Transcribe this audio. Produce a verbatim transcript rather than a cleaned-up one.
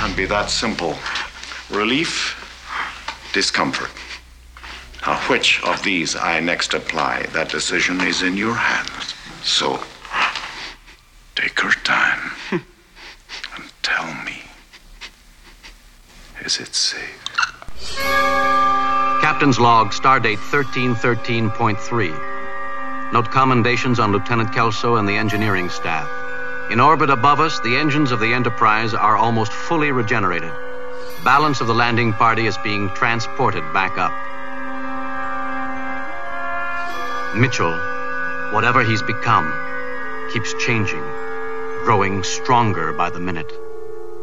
can't be that simple. Relief, discomfort. Now, which of these I next apply, that decision is in your hands. So, take your time and tell me, is it safe? Captain's log, stardate thirteen thirteen point three. Note commendations on Lieutenant Kelso and the engineering staff. In orbit above us, the engines of the Enterprise are almost fully regenerated. Balance of the landing party is being transported back up. Mitchell, whatever he's become, keeps changing, growing stronger by the minute.